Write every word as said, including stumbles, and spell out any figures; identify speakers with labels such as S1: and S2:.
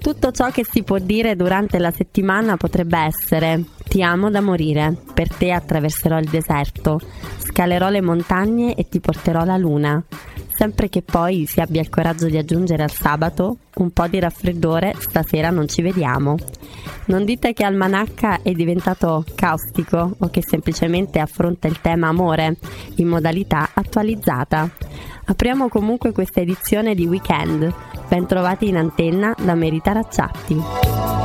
S1: Tutto ciò che si può dire durante la settimana potrebbe essere: ti amo da morire, per te attraverserò il deserto, scalerò le montagne e ti porterò la luna. Sempre che poi si abbia il coraggio di aggiungere al sabato: un po' di raffreddore, stasera non ci vediamo. Non dite che Almanacca è diventato caustico o che semplicemente affronta il tema amore in modalità attualizzata. Apriamo comunque questa edizione di Weekend. Ben trovati in antenna da Merita Racciatti.